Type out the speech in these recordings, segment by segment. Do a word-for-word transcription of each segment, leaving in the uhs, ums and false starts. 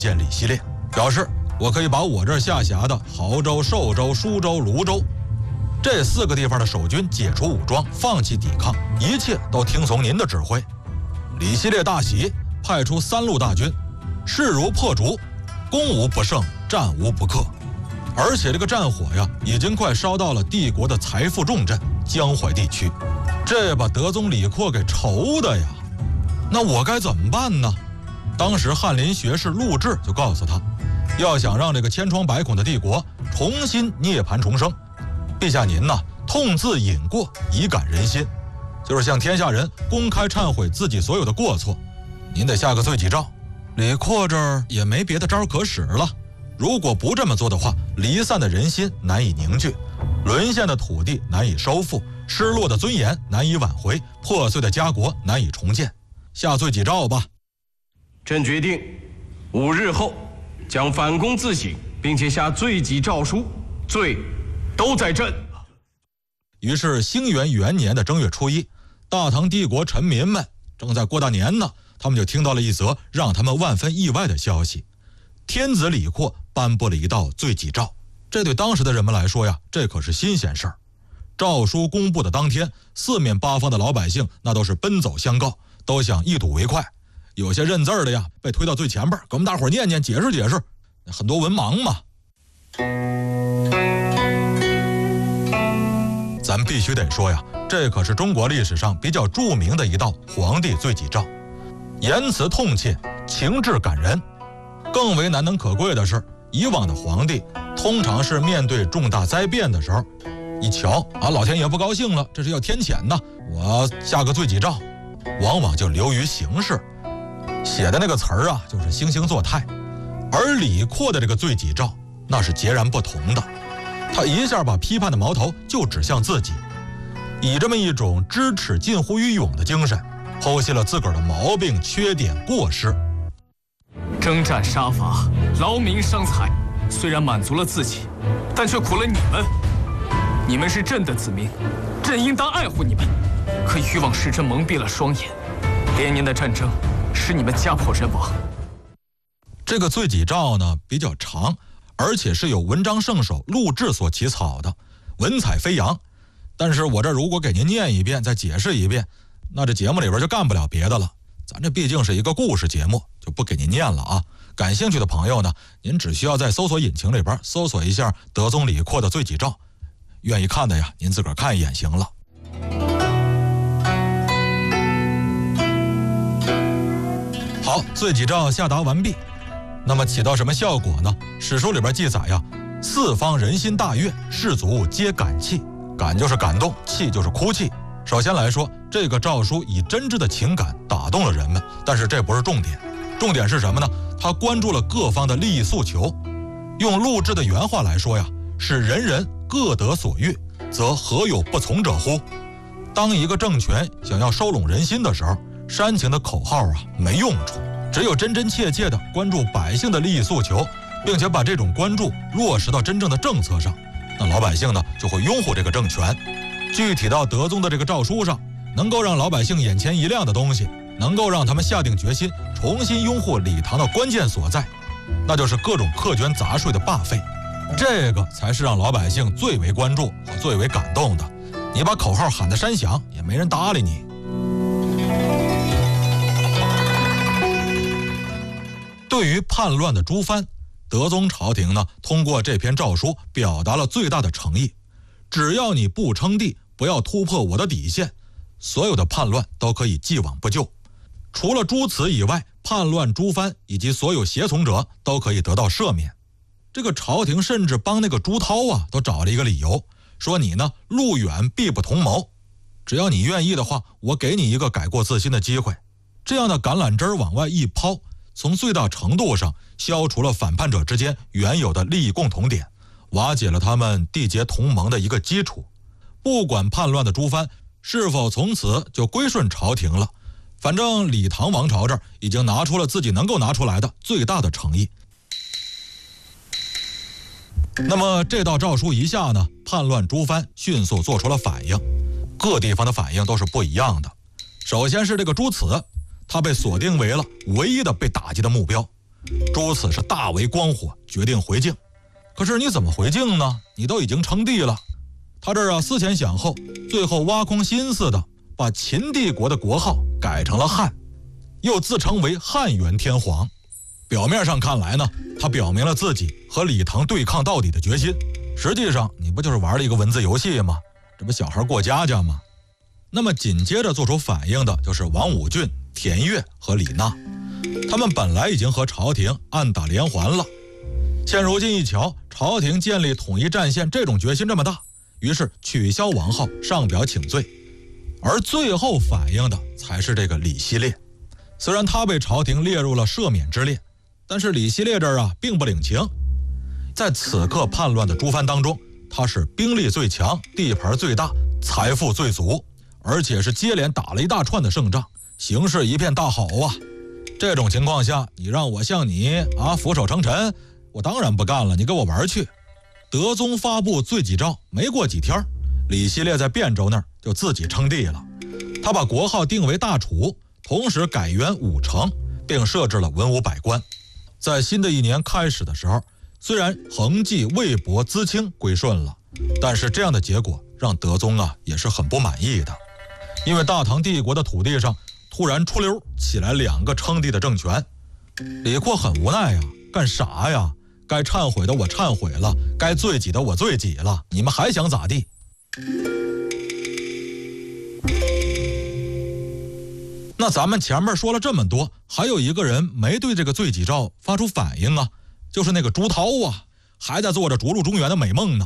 见李希烈，表示我可以把我这儿下辖的亳州、寿州、舒州、泸州这四个地方的守军解除武装，放弃抵抗，一切都听从您的指挥。李希烈大喜，派出三路大军，势如破竹，攻无不胜，战无不克。而且这个战火呀，已经快烧到了帝国的财富重镇江淮地区，这把德宗李阔给愁的呀。那我该怎么办呢？当时翰林学士陆贽就告诉他，要想让这个千疮百孔的帝国重新涅槃重生，陛下您呐，痛自饮过，以感人心，就是向天下人公开忏悔自己所有的过错。您得下个罪己诏。李阔这儿也没别的招可使了，如果不这么做的话，离散的人心难以凝聚，沦陷的土地难以收复，失落的尊严难以挽回，破碎的家国难以重建。下罪己诏吧。 朕决定五日后将反攻自省，并且下罪己诏书，罪都在朕。 于是兴元元年的正月初一，大唐帝国臣民们正在过大年呢，他们就听到了一则让他们万分意外的消息：天子李阔颁布了一道罪己诏。这对当时的人们来说呀，这可是新鲜事儿。诏书公布的当天，四面八方的老百姓那都是奔走相告，都想一睹为快。有些认字儿的呀，被推到最前边，给我们大伙儿念念，解释解释。很多文盲嘛。咱必须得说呀，这可是中国历史上比较著名的一道皇帝罪己诏，言辞痛切，情志感人。更为难能可贵的是，以往的皇帝通常是面对重大灾变的时候，一瞧啊，老天爷不高兴了，这是要天谴呐，我下个罪己诏，往往就流于形式，写的那个词儿啊，就是惺惺作态。而李阔的这个罪己诏那是截然不同的，他一下把批判的矛头就指向自己，以这么一种知耻近乎于勇的精神，剖析了自个儿的毛病、缺点、过失。 征战杀伐，劳民伤财，虽然满足了自己，但却苦了你们。你们是朕的子民，朕应当爱护你们。可欲望使朕蒙蔽了双眼，连年的战争使你们家破人亡。 这个罪己诏呢比较长，而且是由文章圣手陆贽所起草的，文采飞扬。但是我这如果给您念一遍，再解释一遍，那这节目里边就干不了别的了。咱这毕竟是一个故事节目，就不给您念了啊。感兴趣的朋友呢，您只需要在搜索引擎里边搜索一下德宗李阔的罪己诏，愿意看的呀，您自个儿看一眼行了。好，罪己诏下达完毕，那么起到什么效果呢？史书里边记载呀，四方人心大悦，士卒皆感泣。感就是感动，泣就是哭泣。首先来说，这个诏书以真挚的情感打动了人们，但是这不是重点，重点是什么呢？他关注了各方的利益诉求。用陆贽的原话来说呀，是人人各得所欲，则何有不从者乎？当一个政权想要收拢人心的时候，煽情的口号啊没用处，只有真真切切的关注百姓的利益诉求，并且把这种关注落实到真正的政策上，那老百姓呢就会拥护这个政权。具体到德宗的这个诏书上，能够让老百姓眼前一亮的东西，能够让他们下定决心重新拥护李唐的关键所在，那就是各种苛捐杂税的罢废。这个才是让老百姓最为关注和最为感动的。你把口号喊得山响，也没人搭理你。对于叛乱的诸藩，德宗朝廷呢，通过这篇诏书表达了最大的诚意。只要你不称帝，不要突破我的底线，所有的叛乱都可以既往不咎。除了诸此以外，叛乱诸藩以及所有胁从者都可以得到赦免。这个朝廷甚至帮那个朱涛啊，都找了一个理由，说你呢路远必不同谋，只要你愿意的话，我给你一个改过自新的机会。这样的橄榄枝往外一抛，从最大程度上消除了反叛者之间原有的利益共同点，瓦解了他们缔结同盟的一个基础。不管叛乱的诸藩是否从此就归顺朝廷了，反正李唐王朝这儿已经拿出了自己能够拿出来的最大的诚意。那么这道诏书一下呢，叛乱诸藩迅速做出了反应，各地方的反应都是不一样的。首先是这个朱慈，他被锁定为了唯一的被打击的目标。 诸此是大为光火，决定回境。可是你怎么回境呢？你都已经称帝了。他这儿啊思前想后，最后挖空心思的把秦帝国的国号改成了汉，又自称为汉元天皇。表面上看来呢，他表明了自己和李唐对抗到底的决心，实际上你不就是玩了一个文字游戏吗？这不小孩过家家吗？那么紧接着做出反应的就是王武俊、田悦和李纳，他们本来已经和朝廷暗打连环了，现如今一瞧朝廷建立统一战线这种决心这么大，于是取消王号，上表请罪。而最后反应的才是这个李希烈，虽然他被朝廷列入了赦免之列，但是李希烈这儿啊并不领情。在此刻叛乱的诸藩当中，他是兵力最强，地盘最大，财富最足，而且是接连打了一大串的胜仗，形势一片大好啊。这种情况下，你让我向你啊俯首称臣，我当然不干了，你给我玩去。德宗发布罪己诏，没过几天，李希烈在汴州那儿就自己称帝了。他把国号定为大楚，同时改元武成，并设置了文武百官。在新的一年开始的时候，虽然恒济、魏博、淄青归顺了，但是这样的结果让德宗啊也是很不满意的。因为大唐帝国的土地上突然出溜起来两个称帝的政权，李阔很无奈呀，干啥呀？该忏悔的我忏悔了，该罪己的我罪己了，你们还想咋地？那咱们前面说了这么多，还有一个人没对这个罪己诏发出反应啊，就是那个朱涛啊，还在做着逐鹿中原的美梦呢。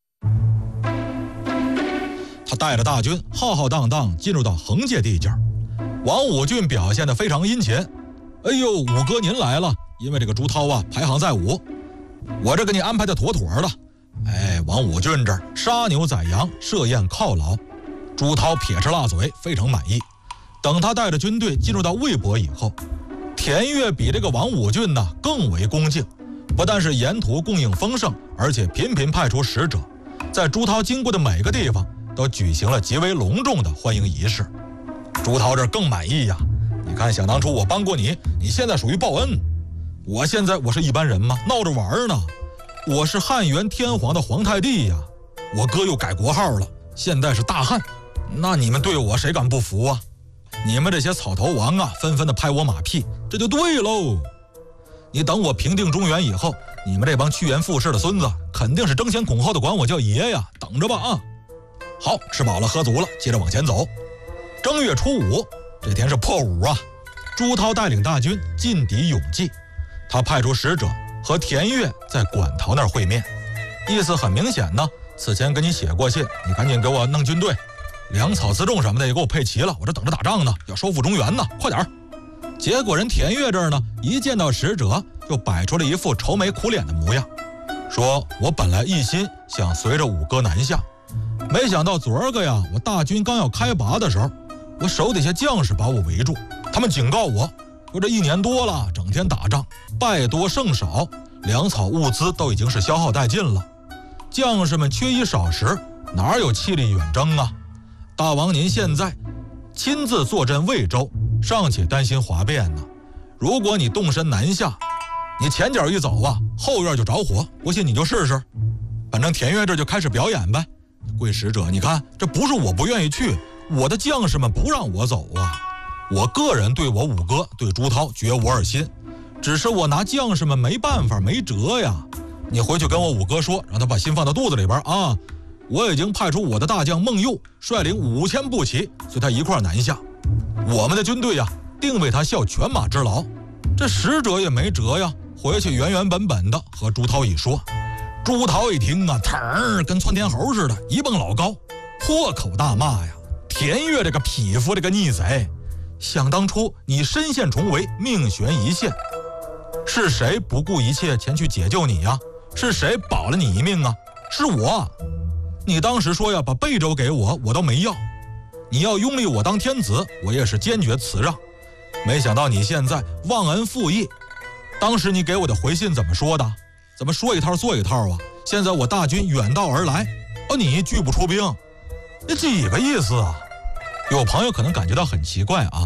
他带着大军浩浩荡荡进入到横界地界，王武俊表现得非常殷勤。哎呦，武哥您来了，因为这个朱涛啊排行在五，我这给你安排的妥妥的。哎，王武俊这儿杀牛宰羊，设宴犒劳，朱涛撇着辣嘴，非常满意。等他带着军队进入到魏博以后，田悦比这个王武俊呢更为恭敬，不但是沿途供应丰盛，而且频频派出使者，在朱涛经过的每个地方都举行了极为隆重的欢迎仪式。朱涛这更满意呀，你看想当初我帮过你，你现在属于报恩，我现在我是一般人吗？闹着玩呢，我是汉元天皇的皇太帝呀，我哥又改国号了，现在是大汉，那你们对我谁敢不服啊？你们这些草头王啊，纷纷的拍我马屁，这就对喽。你等我平定中原以后，你们这帮趋炎附势的孙子，肯定是争先恐后的管我叫爷呀，等着吧啊！好，吃饱了喝足了，接着往前走。正月初五，这天是破五啊，朱涛带领大军进抵永济，他派出使者和田悦在馆陶那儿会面，意思很明显呢，此前跟你写过信，你赶紧给我弄军队，粮草辎重什么的也给我配齐了，我这等着打仗呢，要收复中原呢，快点儿！结果人田悦这儿呢，一见到使者就摆出了一副愁眉苦脸的模样，说我本来一心想随着武哥南下，没想到昨儿个呀，我大军刚要开拔的时候，我手底下将士把我围住，他们警告我说这一年多了，整天打仗，败多胜少，粮草物资都已经是消耗殆尽了，将士们缺衣少食，哪有气力远征啊？大王您现在亲自坐镇魏州，尚且担心哗变呢，如果你动身南下，你前脚一走啊，后院就着火，不信你就试试。反正田悦这就开始表演呗。贵使者，你看这不是我不愿意去，我的将士们不让我走啊，我个人对我五哥对朱涛绝无二心，只是我拿将士们没办法没辙呀。你回去跟我五哥说，让他把心放到肚子里边啊，我已经派出我的大将孟佑率领五千步骑随他一块南下，我们的军队呀定为他效犬马之劳。这使者也没辙呀，回去原原本本的和朱涛一说。朱涛一听啊，腾儿跟窜天猴似的，一蹦老高，破口大骂呀，田悦这个匹夫，这个逆贼，想当初你身陷重围，命悬一线，是谁不顾一切前去解救你呀？是谁保了你一命啊？是我。你当时说要把贝州给我，我都没要，你要拥立我当天子，我也是坚决辞让，没想到你现在忘恩负义。当时你给我的回信怎么说的？怎么说一套做一套啊？现在我大军远道而来，而你拒不出兵，这几个意思啊？有朋友可能感觉到很奇怪啊，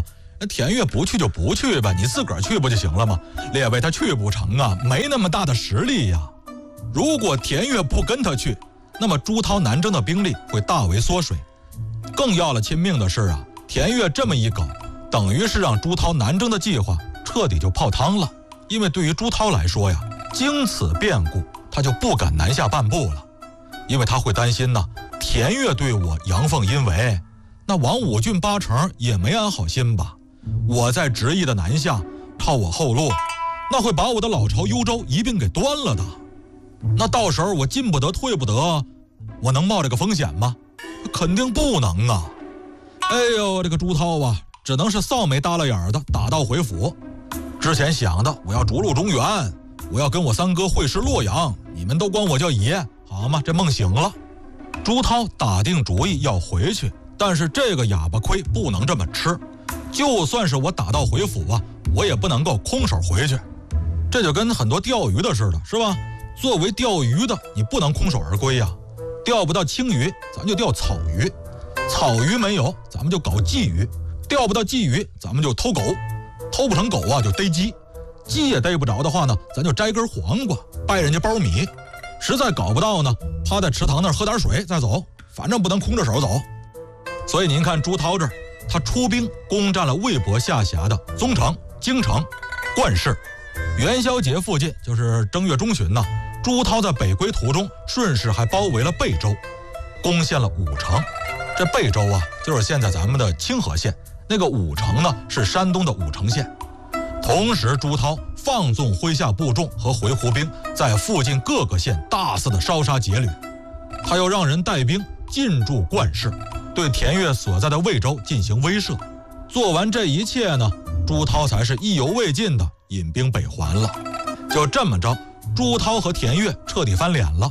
那田悦不去就不去呗，你自个儿去不就行了吗？列位他去不成啊，没那么大的实力呀。如果田悦不跟他去，那么朱涛南征的兵力会大为缩水。更要了亲命的是啊，田悦这么一搞，等于是让朱涛南征的计划彻底就泡汤了。因为对于朱涛来说呀，经此变故，他就不敢南下半步了，因为他会担心呢，田悦对我阳奉阴违，那王武俊八成也没安好心吧。我在执意的南下，靠我后路，那会把我的老巢幽州一并给端了的。那到时候我进不得退不得，我能冒这个风险吗？肯定不能啊。哎呦，这个朱涛啊，只能是臊眉耷拉眼的打道回府。之前想的我要逐鹿中原，我要跟我三哥会师洛阳，你们都管我叫爷，好吗？这梦醒了。朱涛打定主意要回去，但是这个哑巴亏不能这么吃。就算是我打道回府啊，我也不能够空手回去。这就跟很多钓鱼的似的，是吧？作为钓鱼的，你不能空手而归呀。钓不到青鱼，咱就钓草鱼；草鱼没有，咱们就搞鲫鱼；钓不到鲫鱼，咱们就偷狗；偷不成狗啊，就逮鸡；鸡也逮不着的话呢，咱就摘根黄瓜，掰人家苞米；实在搞不到呢，趴在池塘那儿喝点水再走，反正不能空着手走。所以您看朱涛这儿，他出兵攻占了魏博下辖的宗城、京城、冠市。元宵节附近，就是正月中旬呢，朱涛在北归途中，顺势还包围了贝州，攻陷了武城。这贝州啊，就是现在咱们的清河县，那个武城呢，是山东的武城县。同时，朱涛放纵麾下部众和回鹘兵在附近各个县大肆的烧杀劫掠，他又让人带兵进驻冠市，对田悦所在的魏州进行威慑。做完这一切呢，朱涛才是意犹未尽的引兵北还了。就这么着，朱涛和田悦彻底翻脸了。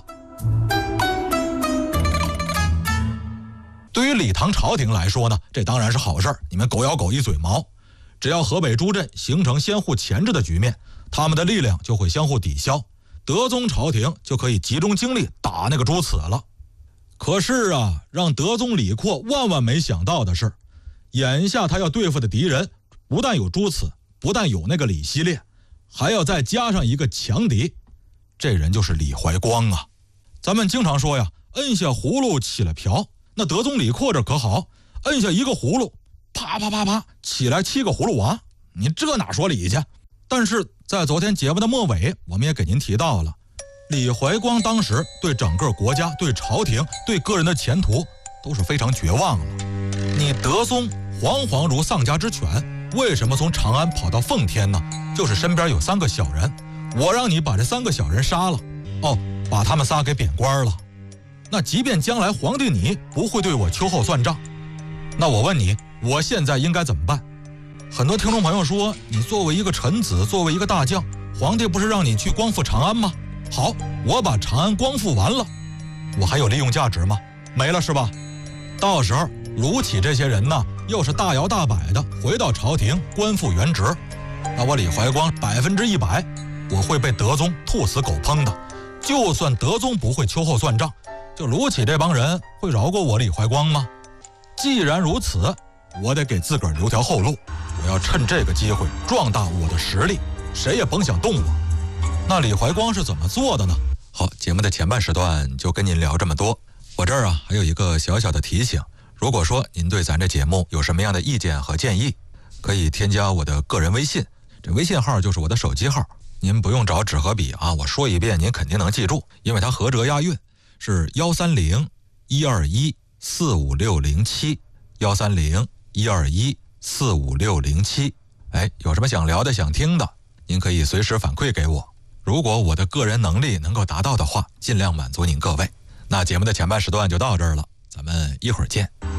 对于李唐朝廷来说呢，这当然是好事儿，你们狗咬狗一嘴毛。只要河北诸镇形成相互钳制的局面，他们的力量就会相互抵消，德宗朝廷就可以集中精力打那个朱泚了。可是啊，让德宗李阔万万没想到的是，眼下他要对付的敌人不但有朱泚，不但有那个李希烈，还要再加上一个强敌，这人就是李怀光啊。咱们经常说呀，摁下葫芦起了瓢，那德宗李阔这可好，摁下一个葫芦，啪啪啪啪起来七个葫芦娃，你这哪说理去？但是在昨天节目的末尾，我们也给您提到了，李怀光当时对整个国家、对朝廷、对个人的前途都是非常绝望了。你德宗惶惶如丧家之犬，为什么从长安跑到奉天呢？就是身边有三个小人，我让你把这三个小人杀了，哦，把他们仨给贬官了。那即便将来皇帝你不会对我秋后算账，那我问你，我现在应该怎么办？很多听众朋友说，你作为一个臣子，作为一个大将，皇帝不是让你去光复长安吗？好，我把长安光复完了，我还有利用价值吗？没了是吧？到时候卢杞这些人呢，又是大摇大摆的回到朝廷官复原职，那我李怀光百分之一百我会被德宗兔死狗烹的。就算德宗不会秋后算账，就卢杞这帮人会饶过我李怀光吗？既然如此，我得给自个儿留条后路，我要趁这个机会壮大我的实力，谁也甭想动我。那李怀光是怎么做的呢？好，节目的前半时段就跟您聊这么多。我这儿啊还有一个小小的提醒，如果说您对咱这节目有什么样的意见和建议，可以添加我的个人微信，这微信号就是我的手机号，您不用找纸和笔啊，我说一遍您肯定能记住，因为它合辙押韵，是幺三零一二一四五六零七，幺三零一二一四五六零七。哎，有什么想聊的、想听的，您可以随时反馈给我。如果我的个人能力能够达到的话，尽量满足您各位。那节目的前半时段就到这儿了，咱们一会儿见。